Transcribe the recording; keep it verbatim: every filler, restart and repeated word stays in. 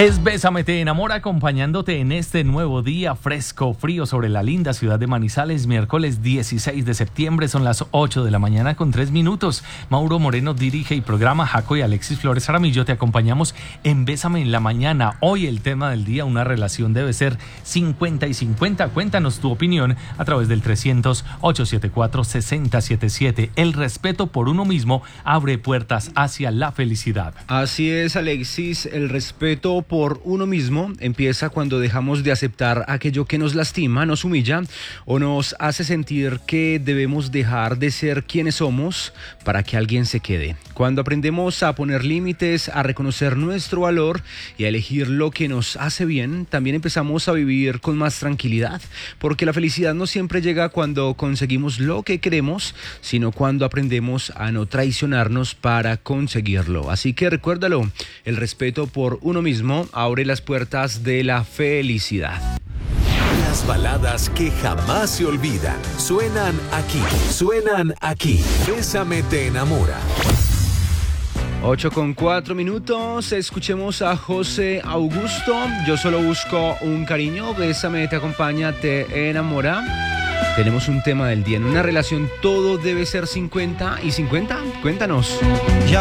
Es Bésame te enamora, acompañándote en este nuevo día fresco, frío sobre la linda ciudad de Manizales. Miércoles dieciséis de septiembre, son las ocho de la mañana con tres minutos. Mauro Moreno dirige y programa. Jaco y Alexis Flores Aramillo te acompañamos en Bésame en la mañana. Hoy el tema del día: una relación debe ser cincuenta y cincuenta. Cuéntanos tu opinión a través del trescientos, ochocientos setenta y cuatro, sesenta setenta y siete. El respeto por uno mismo abre puertas hacia la felicidad. Así es, Alexis. El respeto por uno mismo empieza cuando dejamos de aceptar aquello que nos lastima, nos humilla o nos hace sentir que debemos dejar de ser quienes somos para que alguien se quede. Cuando aprendemos a poner límites, a reconocer nuestro valor y a elegir lo que nos hace bien, también empezamos a vivir con más tranquilidad, porque la felicidad no siempre llega cuando conseguimos lo que queremos, sino cuando aprendemos a no traicionarnos para conseguirlo. Así que recuérdalo, el respeto por uno mismo abre las puertas de la felicidad. Las baladas que jamás se olvidan suenan aquí, suenan aquí. Bésame te enamora. ocho con cuatro minutos, escuchemos a José Augusto. Yo solo busco un cariño. Bésame te acompaña, te enamora. Tenemos un tema del día. En una relación todo debe ser cincuenta y cincuenta. Cuéntanos. Ya